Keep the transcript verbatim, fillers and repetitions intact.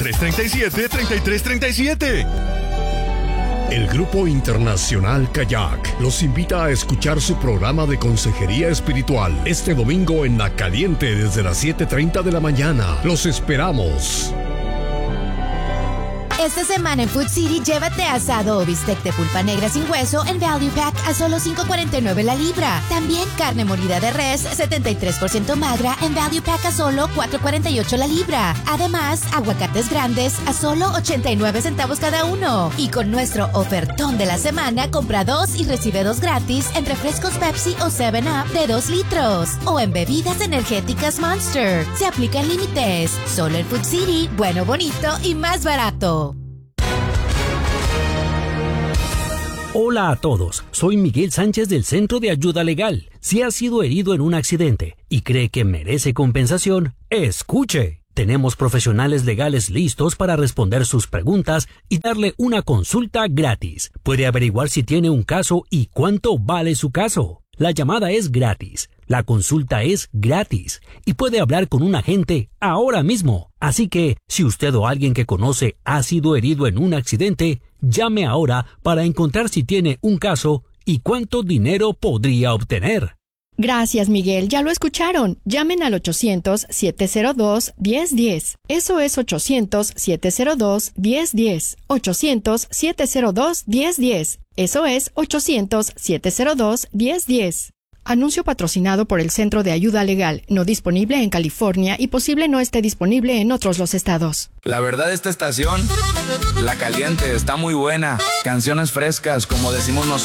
tres treinta y siete, treinta y tres treinta y siete. El Grupo Internacional Kayak los invita a escuchar su programa de consejería espiritual este domingo en La Caliente desde las siete treinta de la mañana. Los esperamos. Esta semana en Food City, llévate asado o bistec de pulpa negra sin hueso en Value Pack a solo cinco cuarenta y nueve la libra. También carne molida de res setenta y tres por ciento magra en Value Pack a solo cuatro cuarenta y ocho la libra. Además, aguacates grandes a solo ochenta y nueve centavos cada uno. Y con nuestro ofertón de la semana, compra dos y recibe dos gratis en refrescos Pepsi o seven up de dos litros. O en bebidas energéticas Monster. Se aplican límites. Solo en Food City, bueno, bonito y más barato. Hola a todos, soy Miguel Sánchez del Centro de Ayuda Legal. Si ha sido herido en un accidente y cree que merece compensación, escuche. Tenemos profesionales legales listos para responder sus preguntas y darle una consulta gratis. Puede averiguar si tiene un caso y cuánto vale su caso. La llamada es gratis, la consulta es gratis y puede hablar con un agente ahora mismo. Así que, si usted o alguien que conoce ha sido herido en un accidente, llame ahora para encontrar si tiene un caso y cuánto dinero podría obtener. Gracias, Miguel. Ya lo escucharon. Llamen al ochocientos, siete cero dos, diez diez. Eso es ochocientos, siete cero dos, diez diez. ochocientos, siete cero dos, diez diez. Eso es ochocientos, siete cero dos, diez diez. Anuncio patrocinado por el Centro de Ayuda Legal, no disponible en California y posible no esté disponible en otros los estados. La verdad, esta estación, La Caliente, está muy buena. Canciones frescas, como decimos nosotros.